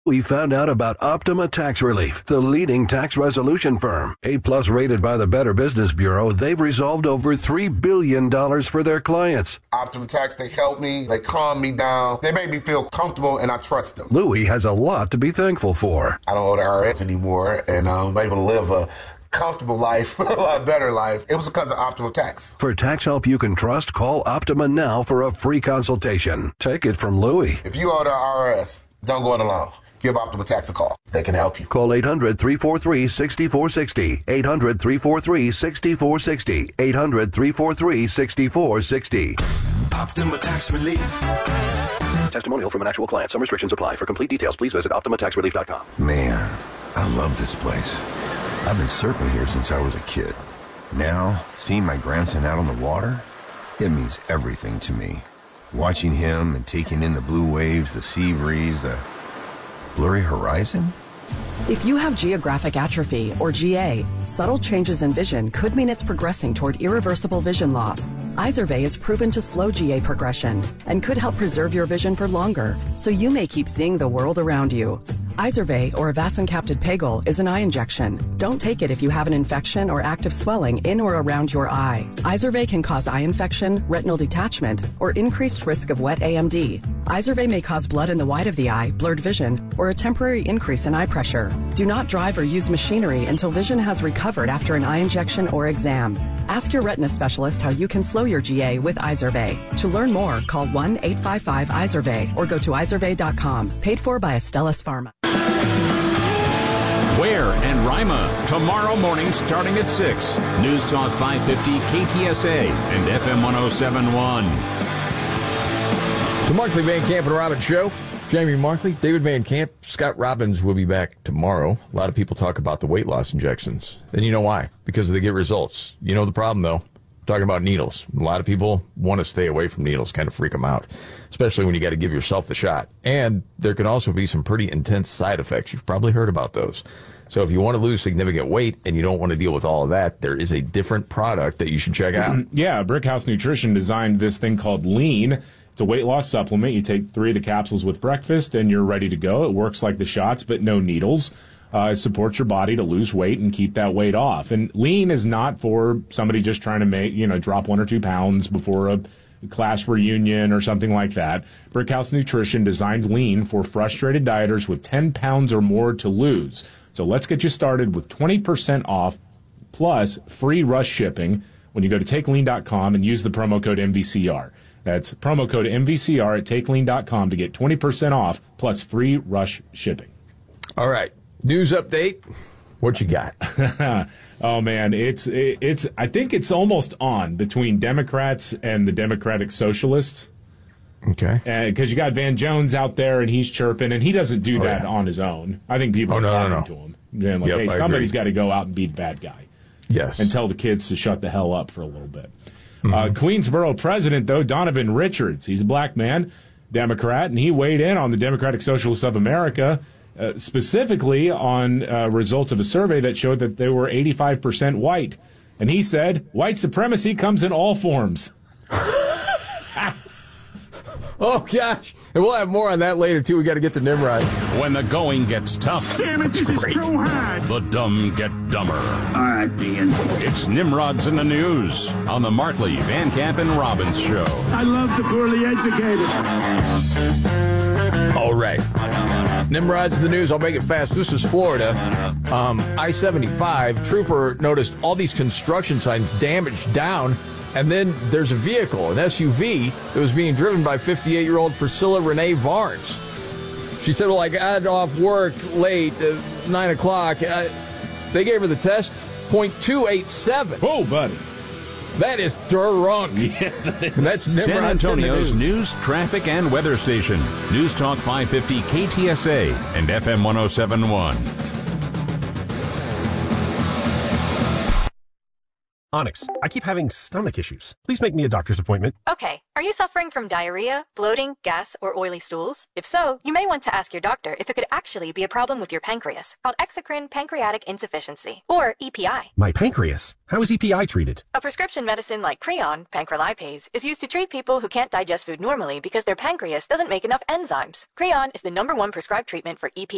We found out about Optima Tax Relief, the leading tax resolution firm. A-plus rated by the Better Business Bureau, they've resolved over $3 billion for their clients. Optima Tax, they help me, they calm me down, they make me feel comfortable, and I trust them. Louis has a lot to be thankful for. I don't owe the IRS anymore, and I'm able to live a comfortable life, a lot better life. It was because of Optima Tax. For tax help you can trust, call Optima now for a free consultation. Take it from Louis. If you owe the IRS, don't go it alone. Give Optima Tax a call. They can help you. Call 800-343-6460. 800-343-6460. 800-343-6460. Optima Tax Relief. Testimonial from an actual client. Some restrictions apply. For complete details, please visit OptimaTaxRelief.com. Man, I love this place. I've been surfing here since I was a kid. Now, seeing my grandson out on the water, it means everything to me. Watching him and taking in the blue waves, the sea breeze, the blurry horizon? If you have geographic atrophy, or GA, subtle changes in vision could mean it's progressing toward irreversible vision loss. Izervay is proven to slow GA progression and could help preserve your vision for longer, so you may keep seeing the world around you. Izervay, or avacincaptad pegol, is an eye injection. Don't take it if you have an infection or active swelling in or around your eye. Izervay can cause eye infection, retinal detachment, or increased risk of wet AMD. Izervay may cause blood in the white of the eye, blurred vision, or a temporary increase in eye pressure. Do not drive or use machinery until vision has recovered after an eye injection or exam. Ask your retina specialist how you can slow your GA with Izervay. To learn more, call 1-855-IZERVAY or go to izervay.com. Paid for by Astellas Pharma. Ware and Rima, tomorrow morning starting at 6. News Talk 550 KTSA and FM 1071. The Markley, Van Camp, and Robbins Show. Jamie Markley, David Van Camp, Scott Robbins will be back tomorrow. A lot of people talk about the weight loss injections. And you know why? Because they get results. You know the problem, though. I'm talking about needles. A lot of people want to stay away from needles, kind of freak them out, especially when you got to give yourself the shot. And there can also be some pretty intense side effects. You've probably heard about those. So if you want to lose significant weight and you don't want to deal with all of that, there is a different product that you should check out. Yeah, Brickhouse Nutrition designed this thing called Lean. It's a weight loss supplement. You take 3 of the capsules with breakfast and you're ready to go. It works like the shots, but no needles. It supports your body to lose weight and keep that weight off. And Lean is not for somebody just trying to drop 1 or 2 pounds before a class reunion or something like that. Brickhouse Nutrition designed Lean for frustrated dieters with 10 pounds or more to lose. So let's get you started with 20% off plus free rush shipping when you go to TakeLean.com and use the promo code MVCR. That's promo code MVCR at TakeLean.com to get 20% off plus free rush shipping. All right. News update. What you got? Oh, man. It's. I think it's almost on between Democrats and the Democratic Socialists. Okay. Because you got Van Jones out there and he's chirping, and he doesn't do that on his own. I think people are talking to him. They're like, hey, somebody's got to go out and be the bad guy. Yes. And tell the kids to shut the hell up for a little bit. Queensboro president, though, Donovan Richards, he's a black man, Democrat, and he weighed in on the Democratic Socialists of America, specifically on results of a survey that showed that they were 85% white. And he said, white supremacy comes in all forms. Oh, gosh. And we'll have more on that later, too. We got to get to Nimrod. When the going gets tough, damn it, this is too hard. The dumb get dumber. All right, Dean. It's Nimrod's in the News on the Markley, Van Camp, and Robbins Show. I love the poorly educated. All right. Nimrod's in the News. I'll make it fast. This is Florida. I-75. Trooper noticed all these construction signs damaged down. And then there's a vehicle, an SUV, that was being driven by 58-year-old Priscilla Renee Varnes. She said, well, I got off work late, 9 o'clock. They gave her the test, .287. Oh, buddy. That is drunk. Yes, that is. That's San Antonio's news, traffic, and weather station. News Talk 550 KTSA and FM 1071. Onyx, I keep having stomach issues. Please make me a doctor's appointment. Okay. Are you suffering from diarrhea, bloating, gas, or oily stools? If so, you may want to ask your doctor if it could actually be a problem with your pancreas, called exocrine pancreatic insufficiency, or EPI. My pancreas? How is EPI treated? A prescription medicine like Creon, pancrelipase, is used to treat people who can't digest food normally because their pancreas doesn't make enough enzymes. Creon is the #1 prescribed treatment for EPI.